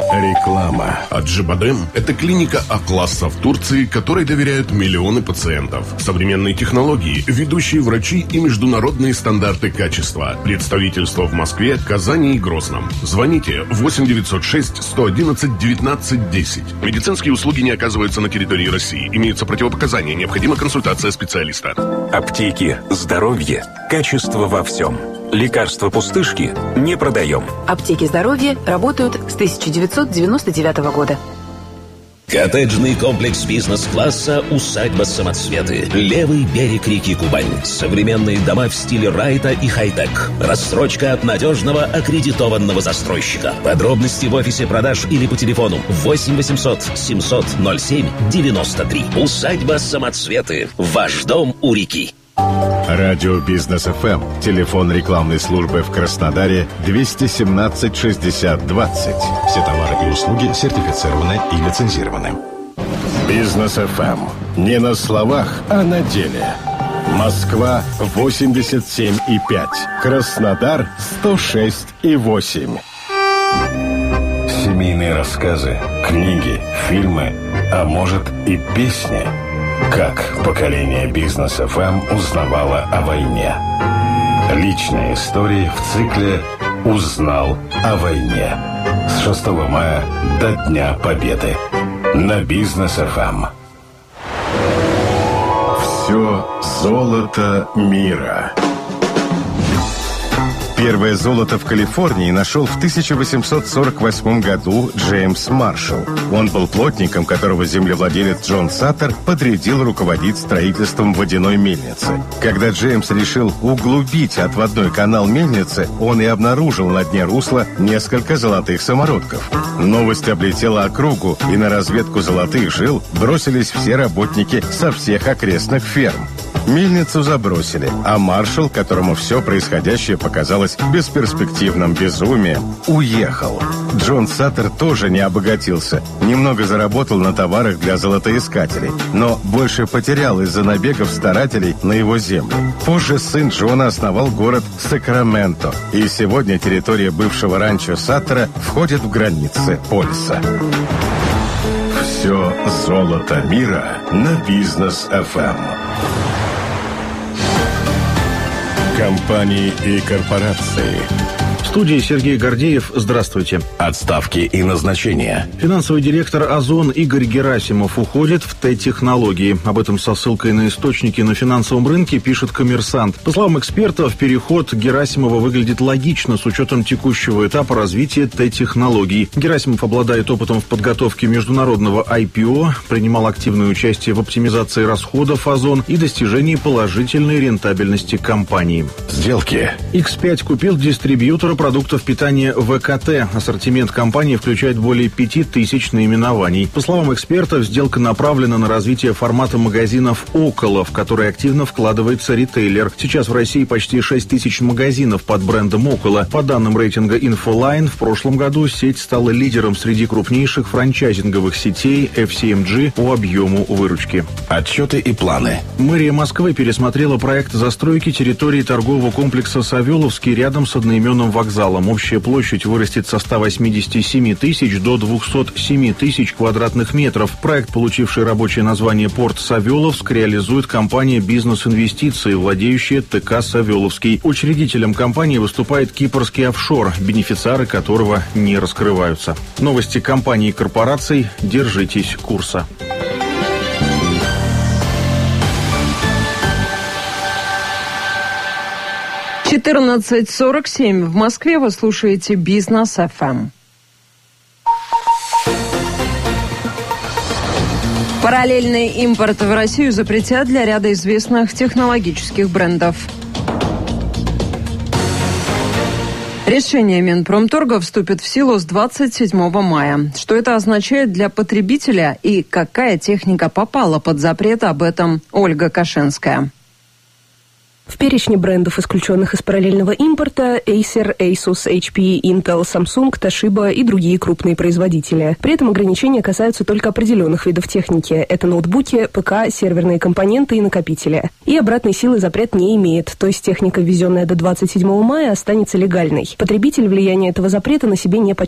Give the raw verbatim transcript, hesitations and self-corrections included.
Реклама. Аджибадем – это клиника А-класса в Турции, которой доверяют миллионы пациентов. Современные технологии, ведущие врачи и международные стандарты качества. Представительство в Москве, Казани и Грозном. Звоните восемь девятьсот шесть сто одиннадцать девятнадцать десять. Медицинские услуги не оказываются на территории России. Имеются противопоказания. Необходима консультация специалиста. Аптеки. Здоровье. Качество во всем. Лекарства пустышки не продаем. Аптеки здоровья работают с тысяча девятьсот девяносто девятого года. Коттеджный комплекс бизнес-класса «Усадьба Самоцветы». Левый берег реки Кубань. Современные дома в стиле райта и хай-тек. Рассрочка от надежного аккредитованного застройщика. Подробности в офисе продаж или по телефону восемь восемьсот семьсот ноль семь девяносто три. «Усадьба Самоцветы». Ваш дом у реки. Радио Бизнес эф эм. Телефон рекламной службы в Краснодаре двести семнадцать шестьдесят двадцать. Все товары и услуги сертифицированы и лицензированы. Бизнес эф эм. Не на словах, а на деле. Москва восемьдесят семь и пять. Краснодар сто шесть и восемь. Семейные рассказы, книги, фильмы, а может и песни. Как поколение Бизнес эф эм узнавало о войне. Личные истории в цикле «Узнал о войне». С шестого мая до Дня Победы. На Бизнес эф эм. Все золото мира. Первое золото в Калифорнии нашел в тысяча восемьсот сорок восьмом году Джеймс Маршалл. Он был плотником, которого землевладелец Джон Саттер подрядил руководить строительством водяной мельницы. Когда Джеймс решил углубить отводной канал мельницы, он и обнаружил на дне русла несколько золотых самородков. Новость облетела округу, и на разведку золотых жил бросились все работники со всех окрестных ферм. Мельницу забросили, а Маршалл, которому все происходящее показалось бесперспективным безумием, уехал. Джон Саттер тоже не обогатился. Немного заработал на товарах для золотоискателей, но больше потерял из-за набегов старателей на его землю. Позже сын Джона основал город Сакраменто, и сегодня территория бывшего ранчо Саттера входит в границы полиса. Все золото мира на Бизнес эф эм. Компании и корпорации. В студии Сергей Гордеев. Здравствуйте. Отставки и назначения. Финансовый директор «Озон» Игорь Герасимов уходит в Т-технологии. Об этом со ссылкой на источники на финансовом рынке пишет «Коммерсант». По словам экспертов, переход Герасимова выглядит логично с учетом текущего этапа развития Т-технологий. Герасимов обладает опытом в подготовке международного ай пи о, принимал активное участие в оптимизации расходов «Озон» и достижении положительной рентабельности компании. Сделки. икс пять купил дистрибьютора продуктов питания вэ ка тэ. Ассортимент компании включает более пяти тысяч наименований. По словам экспертов, сделка направлена на развитие формата магазинов «Около», в который активно вкладывается ритейлер. Сейчас в России почти шесть тысяч магазинов под брендом «Около». По данным рейтинга Infoline, в прошлом году сеть стала лидером среди крупнейших франчайзинговых сетей эф си эм джи по объему выручки. Отчеты и планы. Мэрия Москвы пересмотрела проект застройки территории торгового комплекса «Савеловский» рядом с одноименным вокзалом. Общая площадь вырастет со ста восьмидесяти семи тысяч до двухсот семи тысяч квадратных метров. Проект, получивший рабочее название «Порт Савеловск», реализует компания «Бизнес-инвестиции», владеющая ТК «Савеловский». Учредителем компании выступает кипрский офшор, бенефициары которого не раскрываются. Новости компаний и корпораций. Держитесь курса. четырнадцать сорок семь. В Москве вы слушаете Бизнес эф эм. Параллельный импорт в Россию запретят для ряда известных технологических брендов. Решение Минпромторга вступит в силу с двадцать седьмого мая. Что это означает для потребителя и какая техника попала под запрет, об этом Ольга Кашенская. В перечне брендов, исключенных из параллельного импорта, Acer, Asus, эйч пи, Intel, Samsung, Toshiba и другие крупные производители. При этом ограничения касаются только определенных видов техники. Это ноутбуки, ПК, серверные компоненты и накопители. И обратной силы запрет не имеет, то есть техника, ввезенная до двадцать седьмого мая, останется легальной. Потребитель влияние этого запрета на себе не почувствует.